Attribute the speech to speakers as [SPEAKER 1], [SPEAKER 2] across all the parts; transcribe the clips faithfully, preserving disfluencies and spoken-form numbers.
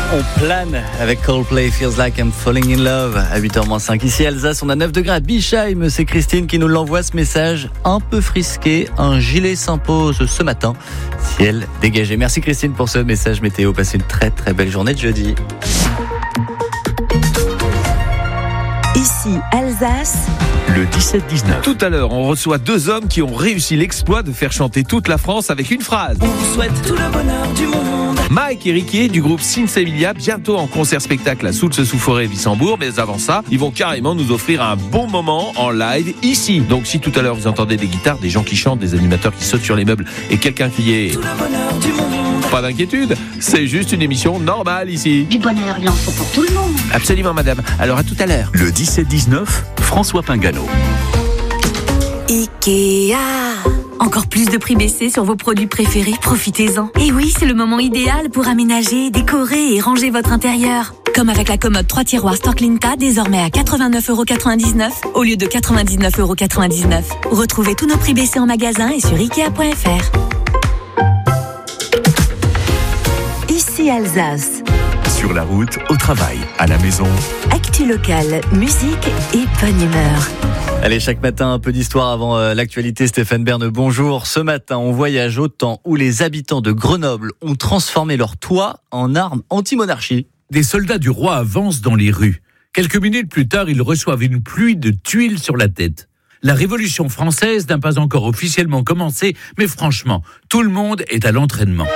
[SPEAKER 1] On plane avec Coldplay, Feels Like I'm Falling in Love à huit heures moins cinq. Ici Alsace, on a neuf degrés à Bischheim. C'est Christine qui nous l'envoie, ce message un peu frisqué. Un gilet s'impose ce matin. Ciel dégagé. Merci Christine pour ce message météo. Passez une très très belle journée de jeudi.
[SPEAKER 2] Ici Alsace.
[SPEAKER 3] Le dix-sept dix-neuf.
[SPEAKER 4] Tout à l'heure, on reçoit deux hommes qui ont réussi l'exploit de faire chanter toute la France avec une phrase.
[SPEAKER 5] On vous souhaite tout le bonheur du monde.
[SPEAKER 4] Mike et Ricky du groupe Sinsemilia, bientôt en concert-spectacle à Soultz-sous-Forêt, Wissembourg. Mais avant ça, ils vont carrément nous offrir un bon moment en live ici. Donc si tout à l'heure vous entendez des guitares, des gens qui chantent, des animateurs qui sautent sur les meubles et quelqu'un qui est...
[SPEAKER 5] Tout le bonheur du monde.
[SPEAKER 4] Pas d'inquiétude, c'est juste une émission normale ici.
[SPEAKER 6] Du bonheur, il en faut pour tout le monde.
[SPEAKER 4] Absolument madame, alors à tout à l'heure.
[SPEAKER 3] Le dix-sept dix-neuf, François Pingano.
[SPEAKER 2] Ikea. Encore plus de prix baissés sur vos produits préférés, profitez-en. Et oui, c'est le moment idéal pour aménager, décorer et ranger votre intérieur. Comme avec la commode trois tiroirs Storklinka, désormais à quatre-vingt-neuf euros quatre-vingt-dix-neuf au lieu de quatre-vingt-dix-neuf euros quatre-vingt-dix-neuf. Retrouvez tous nos prix baissés en magasin et sur ikea point f r. Ici Alsace.
[SPEAKER 3] Sur la route, au travail, à la maison.
[SPEAKER 2] Actu locale, musique et bonne humeur.
[SPEAKER 1] Allez, chaque matin, un peu d'histoire avant euh, l'actualité. Stéphane Bern, bonjour. Ce matin, on voyage au temps où les habitants de Grenoble ont transformé leur toit en arme anti-monarchie.
[SPEAKER 7] Des soldats du roi avancent dans les rues. Quelques minutes plus tard, ils reçoivent une pluie de tuiles sur la tête. La Révolution française n'a pas encore officiellement commencé, mais franchement, tout le monde est à l'entraînement.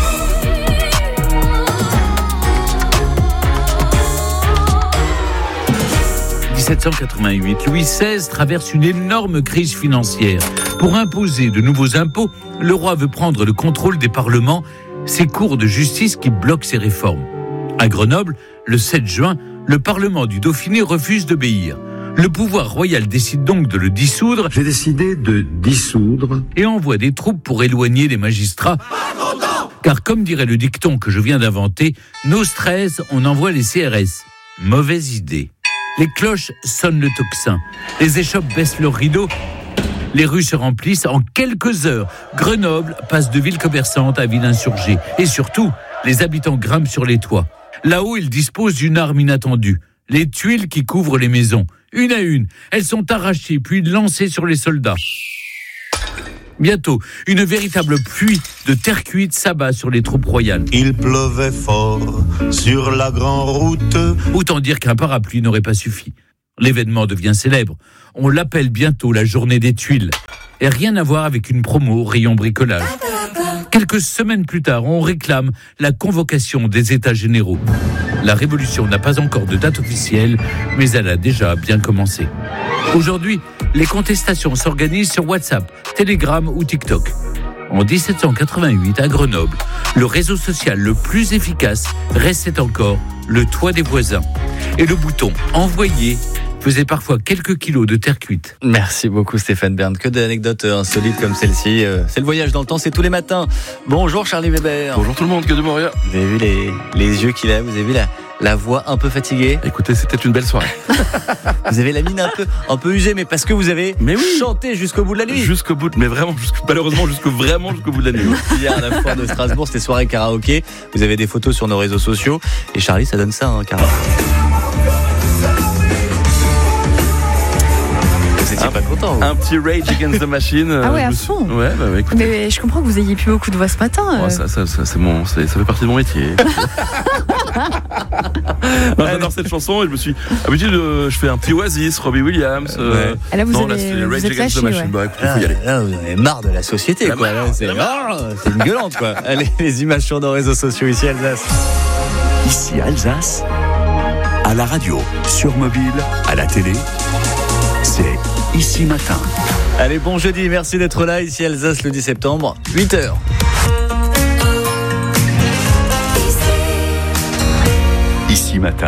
[SPEAKER 7] dix-sept cent quatre-vingt-huit, Louis seize traverse une énorme crise financière. Pour imposer de nouveaux impôts, le roi veut prendre le contrôle des parlements, ces cours de justice qui bloquent ses réformes. À Grenoble, le sept juin, le parlement du Dauphiné refuse d'obéir. Le pouvoir royal décide donc de le dissoudre.
[SPEAKER 8] J'ai décidé de dissoudre
[SPEAKER 7] et envoie des troupes pour éloigner les magistrats. Car comme dirait le dicton que je viens d'inventer, no stress, on envoie les C R S. Mauvaise idée. Les cloches sonnent le tocsin. Les échoppes baissent leurs rideaux. Les rues se remplissent en quelques heures. Grenoble passe de ville commerçante à ville insurgée. Et surtout, les habitants grimpent sur les toits. Là-haut, ils disposent d'une arme inattendue. Les tuiles qui couvrent les maisons. Une à une, elles sont arrachées puis lancées sur les soldats. Bientôt, une véritable pluie de terre cuite s'abat sur les troupes royales.
[SPEAKER 9] Il pleuvait fort sur la grande route.
[SPEAKER 7] Autant dire qu'un parapluie n'aurait pas suffi. L'événement devient célèbre. On l'appelle bientôt la journée des tuiles. Et rien à voir avec une promo au rayon bricolage. Quelques semaines plus tard, on réclame la convocation des États généraux. La révolution n'a pas encore de date officielle, mais elle a déjà bien commencé. Aujourd'hui, les contestations s'organisent sur WhatsApp, Telegram ou TikTok. En dix-sept cent quatre-vingt-huit, à Grenoble, le réseau social le plus efficace restait encore le toit des voisins. Et le bouton « Envoyer » faisait parfois quelques kilos de terre cuite.
[SPEAKER 1] Merci beaucoup Stéphane Bern. Que d'anecdotes insolites comme celle-ci. C'est le voyage dans le temps, c'est tous les matins. Bonjour Charlie Weber.
[SPEAKER 10] Bonjour tout le monde, que de Moria.
[SPEAKER 1] Vous avez vu les, les yeux qu'il a, vous avez vu la, la voix un peu fatiguée.
[SPEAKER 10] Écoutez, c'était une belle soirée.
[SPEAKER 1] Vous avez la mine un peu, un peu usée, mais parce que vous avez
[SPEAKER 10] mais oui.
[SPEAKER 1] chanté jusqu'au bout de la nuit.
[SPEAKER 10] Jusqu'au bout, mais vraiment, jusqu'au, malheureusement, jusqu'au, vraiment jusqu'au bout de la nuit.
[SPEAKER 1] Hier à la foire de Strasbourg, c'était soirée karaoké. Vous avez des photos sur nos réseaux sociaux. Et Charlie, ça donne ça, hein, karaoké.
[SPEAKER 10] Un,
[SPEAKER 1] pas content,
[SPEAKER 10] un petit Rage Against the Machine.
[SPEAKER 11] Ah ouais, à fond.
[SPEAKER 10] Suis... Ouais, bah, bah, écoutez.
[SPEAKER 11] Mais je comprends que vous ayez plus beaucoup de voix ce matin.
[SPEAKER 10] Oh, ça, ça, ça, c'est mon, c'est, ça fait partie de mon métier. Non, j'adore cette chanson et je me suis habitué de, je fais un petit Oasis, Robbie Williams. Euh,
[SPEAKER 11] ouais. Et là, vous
[SPEAKER 10] non,
[SPEAKER 11] avez,
[SPEAKER 10] là, c'est
[SPEAKER 11] vous
[SPEAKER 10] Rage
[SPEAKER 11] êtes
[SPEAKER 10] Against
[SPEAKER 11] lâché,
[SPEAKER 10] the Machine.
[SPEAKER 11] ouais.
[SPEAKER 10] Bah, écoutez, faut y aller.
[SPEAKER 1] Là, vous avez marre de la société, la quoi. Là, c'est, oh, c'est une gueulante, quoi. Allez, les images sur nos réseaux sociaux ici, Alsace.
[SPEAKER 3] Ici, Alsace, à la radio, sur mobile, à la télé, c'est Ici Matin.
[SPEAKER 1] Allez, bon jeudi, merci d'être là. Ici Alsace, le dix septembre, huit heures.
[SPEAKER 3] Ici Matin.
[SPEAKER 2] Uber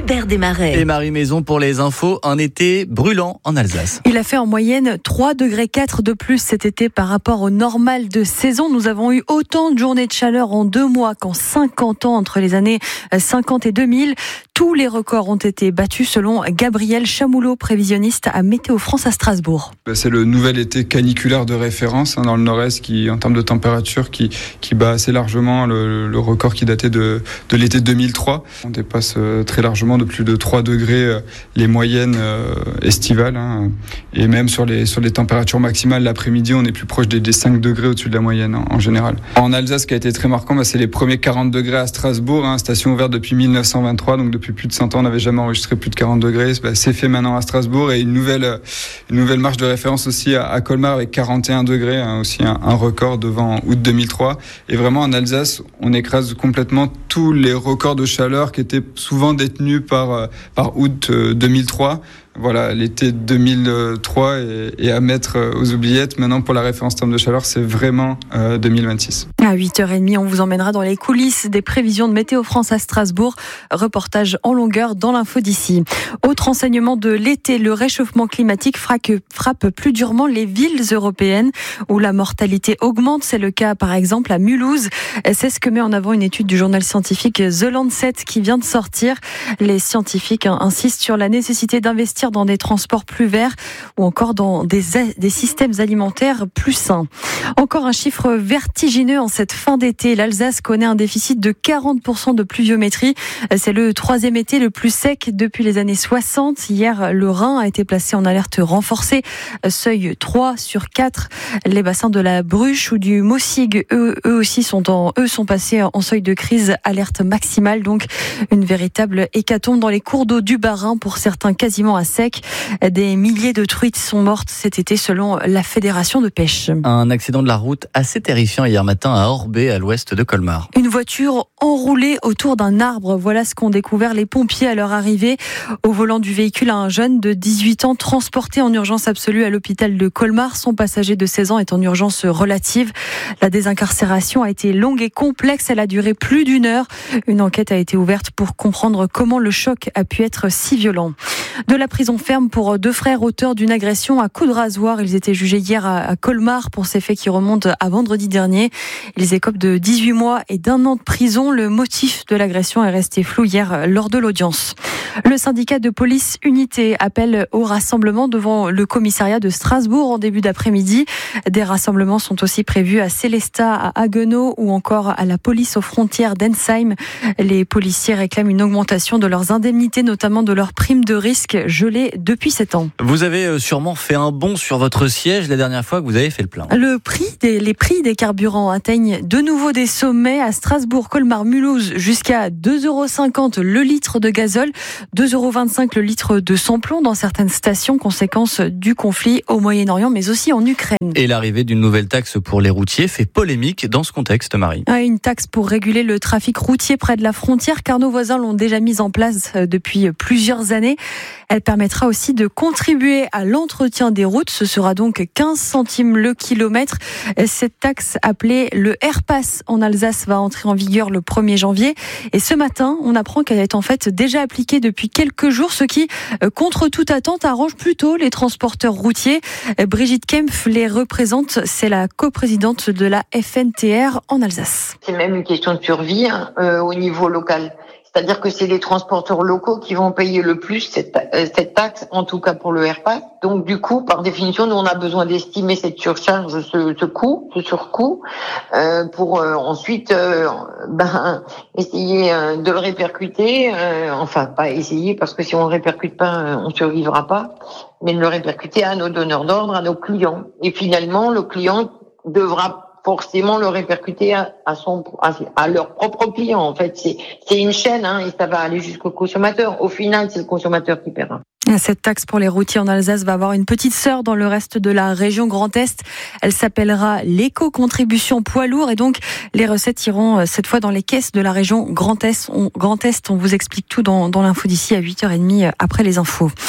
[SPEAKER 2] Hubert Desmarais.
[SPEAKER 1] Et Marie Maison pour les infos, un été brûlant en Alsace.
[SPEAKER 11] Il a fait en moyenne trois degrés quatre de plus cet été par rapport au normal de saison. Nous avons eu autant de journées de chaleur en deux mois qu'en cinquante ans entre les années cinquante et deux mille. Tous les records ont été battus selon Gabriel Chamoulot, prévisionniste à Météo France à Strasbourg.
[SPEAKER 12] C'est le nouvel été caniculaire de référence hein, dans le nord-est qui, en termes de température, qui, qui bat assez largement le, le record qui datait de, de l'été deux mille trois. On dépasse euh, très largement de plus de trois degrés euh, les moyennes euh, estivales. Hein, et même sur les, sur les températures maximales, l'après-midi, on est plus proche des, des cinq degrés au-dessus de la moyenne en, en général. En Alsace, ce qui a été très marquant, bah, c'est les premiers quarante degrés à Strasbourg, hein, station ouverte depuis mille neuf cent vingt-trois, donc depuis plus de cent ans, on n'avait jamais enregistré plus de quarante degrés. Bah, c'est fait maintenant à Strasbourg et une nouvelle, une nouvelle marge de référence aussi à, à Colmar avec quarante et un degrés, hein, aussi un, un record devant août deux mille trois. Et vraiment en Alsace, on écrase complètement tous les records de chaleur qui étaient souvent détenus par, par août deux mille trois. Voilà, l'été deux mille trois est, est à mettre aux oubliettes. Maintenant, pour la référence terme de chaleur, c'est vraiment euh, deux mille vingt-six.
[SPEAKER 11] À huit heures trente, on vous emmènera dans les coulisses des prévisions de Météo France à Strasbourg. Reportage en longueur dans l'info d'ici. Autre enseignement de l'été, le réchauffement climatique frappe plus durement les villes européennes où la mortalité augmente. C'est le cas, par exemple, à Mulhouse. C'est ce que met en avant une étude du journal scientifique The Lancet qui vient de sortir. Les scientifiques insistent sur la nécessité d'investir dans des transports plus verts ou encore dans des, des systèmes alimentaires plus sains. Encore un chiffre vertigineux en cette fin d'été. L'Alsace connaît un déficit de quarante pour cent de pluviométrie. C'est le troisième été le plus sec depuis les années soixante. Hier, le Rhin a été placé en alerte renforcée. Seuil trois sur quatre. Les bassins de la Bruche ou du Mossig, eux, eux aussi sont, en, eux sont passés en seuil de crise alerte maximale. Donc, une véritable hécatombe dans les cours d'eau du Bas-Rhin, pour certains quasiment à sec. Des milliers de truites sont mortes cet été selon la Fédération de pêche.
[SPEAKER 1] Un accident de la route assez terrifiant hier matin à Orbey, à l'ouest de Colmar.
[SPEAKER 11] Une voiture enroulée autour d'un arbre. Voilà ce qu'ont découvert les pompiers à leur arrivée. Au volant du véhicule, un jeune de dix-huit ans transporté en urgence absolue à l'hôpital de Colmar. Son passager de seize ans est en urgence relative. La désincarcération a été longue et complexe. Elle a duré plus d'une heure. Une enquête a été ouverte pour comprendre comment le choc a pu être si violent. De la prison ferme pour deux frères auteurs d'une agression à coups de rasoir. Ils étaient jugés hier à Colmar pour ces faits qui remontent à vendredi dernier. Ils écopent de dix-huit mois et d'un an de prison. Le motif de l'agression est resté flou hier lors de l'audience. Le syndicat de police Unité appelle au rassemblement devant le commissariat de Strasbourg en début d'après-midi. Des rassemblements sont aussi prévus à Célestat, à Haguenau ou encore à la police aux frontières d'Ensheim. Les policiers réclament une augmentation de leurs indemnités, notamment de leurs primes de risque gelées depuis sept ans.
[SPEAKER 1] Vous avez sûrement fait un bond sur votre siège la dernière fois que vous avez fait le plein.
[SPEAKER 11] Le prix des, les prix des carburants atteignent de nouveau des sommets à Strasbourg, Colmar, Mulhouse, jusqu'à deux euros cinquante le litre de gazole, deux euros vingt-cinq le litre de sans-plomb dans certaines stations, conséquence du conflit au Moyen-Orient, mais aussi en Ukraine.
[SPEAKER 1] Et l'arrivée d'une nouvelle taxe pour les routiers fait polémique dans ce contexte, Marie.
[SPEAKER 11] Une taxe pour réguler le trafic routier près de la frontière, car nos voisins l'ont déjà mise en place depuis plusieurs années. Elle permettra aussi de contribuer à l'entretien des routes. Ce sera donc quinze centimes le kilomètre. Cette taxe, appelée le Airpass en Alsace, va entrer en vigueur le premier janvier. Et ce matin, on apprend qu'elle est en fait déjà appliquée depuis quelques jours, ce qui, contre toute attente, arrange plutôt les transporteurs routiers. Brigitte Kempf les représente. C'est la coprésidente de la F N T R en Alsace.
[SPEAKER 13] C'est même une question de survie hein, euh, au niveau local. C'est-à-dire que c'est les transporteurs locaux qui vont payer le plus cette, euh, cette taxe, en tout cas pour le Airpass. Donc du coup, par définition, nous on a besoin d'estimer cette surcharge, ce, ce coût, ce surcoût, euh, pour euh, ensuite euh, ben, essayer euh, de le répercuter. Euh, enfin, pas essayer, parce que si on ne le répercute pas, euh, on survivra pas, mais de le répercuter à nos donneurs d'ordre, à nos clients. Et finalement, le client devra forcément le répercuter à, à son à, à leur propre client. En fait, c'est c'est une chaîne hein, et ça va aller jusqu'au consommateur. Au final, c'est le consommateur qui paiera.
[SPEAKER 11] Cette taxe pour les routiers en Alsace va avoir une petite sœur dans le reste de la région Grand Est. Elle s'appellera l'éco-contribution poids lourd et donc les recettes iront cette fois dans les caisses de la région Grand Est. On, Grand Est, on vous explique tout dans, dans l'info d'ici à huit heures trente après les infos.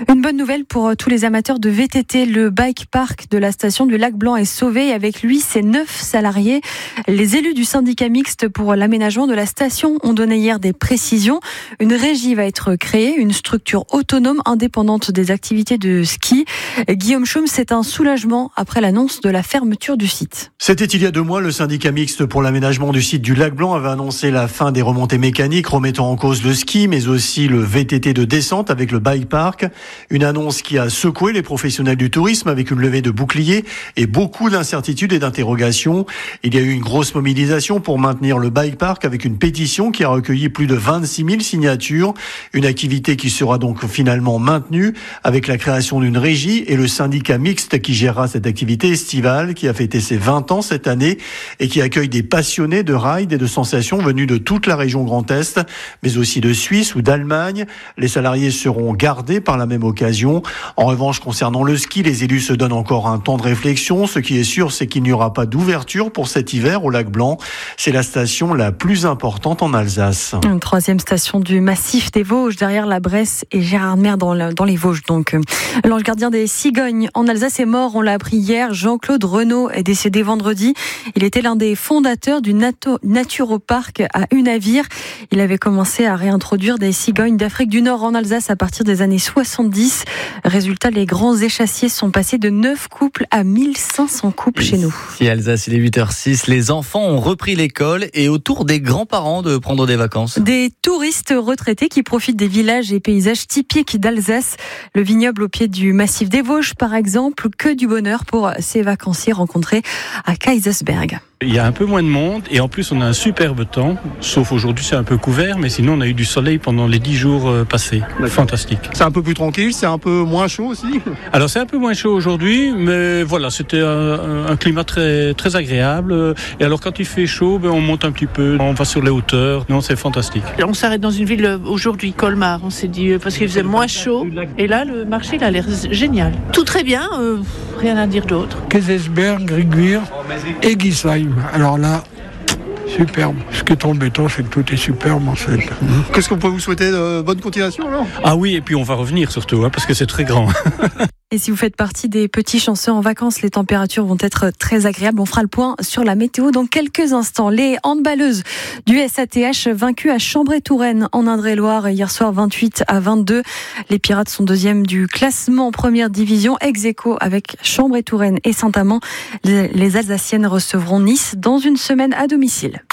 [SPEAKER 11] Une bonne nouvelle pour tous les amateurs de V T T. Le bike park de la station du Lac Blanc est sauvé et avec lui ses neuf salariés. Les élus du syndicat mixte pour l'aménagement de la station ont donné hier des précisions. Une régie va être créée, une structure autonome indépendante des activités de ski. Guillaume Chaume, c'est un soulagement après l'annonce de la fermeture du site.
[SPEAKER 14] C'était il y a deux mois, le syndicat mixte pour l'aménagement du site du Lac Blanc avait annoncé la fin des remontées mécaniques, remettant en cause le ski, mais aussi le V T T de descente avec le bike park. Une annonce qui a secoué les professionnels du tourisme avec une levée de boucliers et beaucoup d'incertitudes et d'interrogations. Il y a eu une grosse mobilisation pour maintenir le bike park avec une pétition qui a recueilli plus de vingt-six mille signatures. Une activité qui sera donc finalement maintenue avec la création d'une régie et le syndicat mixte qui gérera cette activité estivale qui a fêté ses vingt ans cette année et qui accueille des passionnés de ride et de sensations venus de toute la région Grand Est, mais aussi de Suisse ou d'Allemagne. Les salariés seront gardés par la même occasion. En revanche, concernant le ski, les élus se donnent encore un temps de réflexion. Ce qui est sûr, c'est qu'il n'y aura pas d'ouverture pour cet hiver au Lac Blanc. C'est la station la plus importante en Alsace.
[SPEAKER 11] Une troisième station du massif des Vosges, derrière la Bresse et Gérardmer dans, le, dans les Vosges. Donc, l'ange gardien des cigognes en Alsace est mort. On l'a appris hier. Jean-Claude Renaud est décédé vendredi. Il était l'un des fondateurs du Nato- Naturopark à Unavir. Il avait commencé à réintroduire des cigognes d'Afrique du Nord en Alsace à partir des années soixante-dix. Résultat, les grands échassiers sont passés de neuf couples à mille cinq cents couples chez nous.
[SPEAKER 1] Si Alsace, il est huit heures six, les enfants ont repris l'école et au tour des grands-parents de prendre des vacances.
[SPEAKER 11] Des touristes retraités qui profitent des villages et paysages typiques d'Alsace. Le vignoble au pied du massif des Vosges, par exemple, que du bonheur pour ces vacanciers rencontrés à Kaisersberg.
[SPEAKER 15] Il y a un peu moins de monde et en plus on a un superbe temps, sauf aujourd'hui c'est un peu couvert, mais sinon on a eu du soleil pendant les dix jours passés. D'accord. Fantastique.
[SPEAKER 16] C'est un peu plus tranquille, c'est un peu moins chaud aussi.
[SPEAKER 15] Alors c'est un peu moins chaud aujourd'hui, mais voilà, c'était un, un climat très, très agréable. Et alors quand il fait chaud, ben, on monte un petit peu, on va sur les hauteurs, non c'est fantastique.
[SPEAKER 17] On s'arrête dans une ville aujourd'hui, Colmar, on s'est dit, parce qu'il faisait moins chaud, et là le marché il a l'air génial. Tout très bien, euh, rien à dire d'autre.
[SPEAKER 18] Kaisersberg, Griguir et Gisheim. Alors là, superbe. Ce qui est embêtant, c'est que tout est superbe en fait.
[SPEAKER 16] Qu'est-ce qu'on peut vous souhaiter de bonne continuation alors ?
[SPEAKER 15] Ah oui, et puis on va revenir surtout, hein, parce que c'est très grand.
[SPEAKER 11] Et si vous faites partie des petits chanceux en vacances, les températures vont être très agréables. On fera le point sur la météo dans quelques instants. Les handballeuses du S A T H vaincues à Chambray-Touraine en Indre-et-Loire hier soir vingt-huit à vingt-deux. Les Pirates sont deuxièmes du classement première division, ex aequo avec Chambray-Touraine et Saint-Amand. Les Alsaciennes recevront Nice dans une semaine à domicile.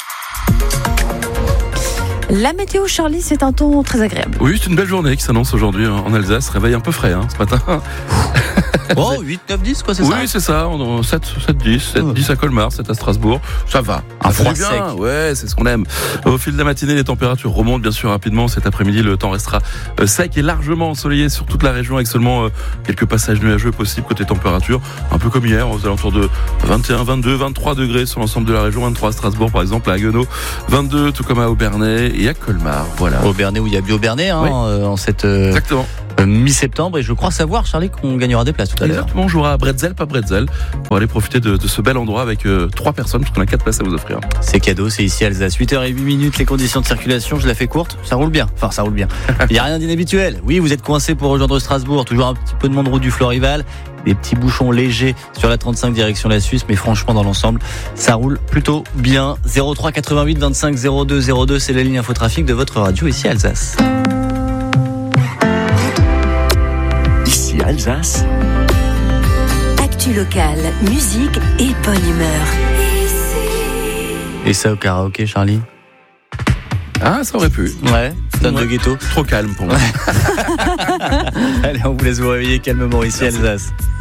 [SPEAKER 11] La météo, Charlie, c'est un temps très agréable.
[SPEAKER 10] Oui, c'est une belle journée qui s'annonce aujourd'hui en Alsace. Réveil un peu frais hein, ce matin.
[SPEAKER 1] Oh, huit, neuf, dix, quoi, c'est
[SPEAKER 10] oui,
[SPEAKER 1] ça ?
[SPEAKER 10] Oui, c'est ça. sept, sept, dix, sept, dix à Colmar, sept à Strasbourg. Ça va.
[SPEAKER 1] Un froid
[SPEAKER 10] bien.
[SPEAKER 1] sec.
[SPEAKER 10] Ouais, c'est ce qu'on aime. Au fil de la matinée, les températures remontent bien sûr rapidement. Cet après-midi, le temps restera sec et largement ensoleillé sur toute la région avec seulement quelques passages nuageux possibles côté température. Un peu comme hier, aux alentours de vingt et un, vingt-deux, vingt-trois degrés sur l'ensemble de la région. vingt-trois à Strasbourg, par exemple, à Haguenau. vingt-deux, tout comme à Aubernais et à Colmar. Voilà.
[SPEAKER 1] Aubernais où il y a Bio-Bernay, hein,
[SPEAKER 10] oui.
[SPEAKER 1] euh, en cette euh,
[SPEAKER 10] Exactement.
[SPEAKER 1] Euh, mi-septembre. Et je crois savoir, Charlie, qu'on gagnera des places tout à l'heure.
[SPEAKER 10] Exactement, on jouera à Bretzel, pas Bretzel, pour aller profiter de, de ce bel endroit avec euh, trois personnes, parce qu'on a quatre places à vous offrir.
[SPEAKER 1] C'est cadeau, c'est ici Alsace. huit heures huit minutes, les conditions de circulation, je la fais courte, ça roule bien. Enfin, ça roule bien. Il n'y a rien d'inhabituel. Oui, vous êtes coincé pour rejoindre Strasbourg, toujours un petit peu de monde route du Florival. Des petits bouchons légers sur la trente-cinq direction la Suisse, mais franchement dans l'ensemble, ça roule plutôt bien. zéro trois quatre-vingt-huit vingt-cinq zéro deux zéro deux, c'est la ligne infotrafic de votre radio ici à Alsace.
[SPEAKER 3] Ici Alsace.
[SPEAKER 2] Actu local, musique et bonne humeur.
[SPEAKER 1] Et ça au karaoké, Charlie ?
[SPEAKER 10] Ah, ça aurait pu.
[SPEAKER 1] Ouais, tonne
[SPEAKER 10] ouais.
[SPEAKER 1] de ghetto.
[SPEAKER 10] Trop calme pour moi.
[SPEAKER 1] Allez, on vous laisse vous réveiller calmement ici à Alsace.